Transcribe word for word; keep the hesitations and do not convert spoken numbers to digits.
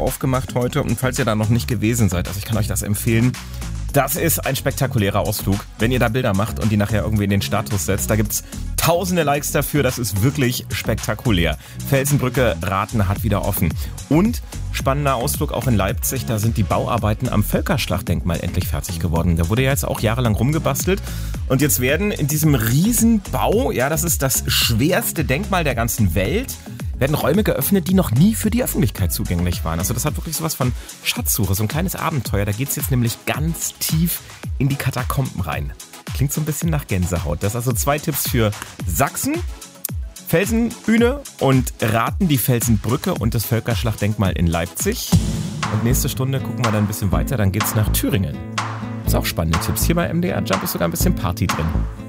aufgemacht heute und falls ihr da noch nicht gewesen seid, also ich kann euch das empfehlen, das ist ein spektakulärer Ausflug. Wenn ihr da Bilder macht und die nachher irgendwie in den Status setzt, da gibt's tausende Likes dafür, das ist wirklich spektakulär. Felsenbrücke Raten hat wieder offen. Und spannender Ausflug auch in Leipzig, da sind die Bauarbeiten am Völkerschlachtdenkmal endlich fertig geworden. Da wurde ja jetzt auch jahrelang rumgebastelt und jetzt werden in diesem Riesenbau, ja das ist das schwerste Denkmal der ganzen Welt, werden Räume geöffnet, die noch nie für die Öffentlichkeit zugänglich waren. Also das hat wirklich sowas von Schatzsuche, so ein kleines Abenteuer. Da geht's jetzt nämlich ganz tief in die Katakomben rein. Klingt so ein bisschen nach Gänsehaut. Das sind also zwei Tipps für Sachsen, Felsenbühne und Raten, die Felsenbrücke und das Völkerschlachtdenkmal in Leipzig. Und nächste Stunde gucken wir dann ein bisschen weiter, dann geht's nach Thüringen. Ist auch spannende Tipps. Hier bei M D R Jump ist sogar ein bisschen Party drin.